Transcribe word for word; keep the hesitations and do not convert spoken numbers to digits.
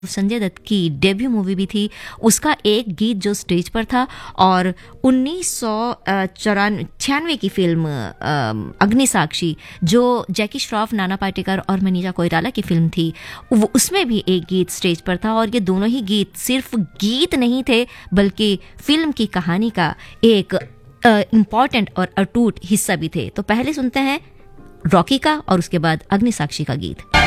संजय दत्त की debut movie भी थी, उसका एक गीत जो स्टेज पर था। और उन्नीस सौ चौरान छियानवे की फिल्म अग्निसाक्षी, जो जैकी श्रॉफ, नाना पाटेकर और मनीषा कोइराला की फिल्म थी, वो उसमें भी एक गीत स्टेज पर था। और ये दोनों ही गीत सिर्फ गीत नहीं थे, बल्कि फिल्म की कहानी का एक इम्पॉर्टेंट और अटूट हिस्सा भी थे। तो पहले सुनते हैं रॉकी का और उसके बाद अग्निसाक्षी का गीत।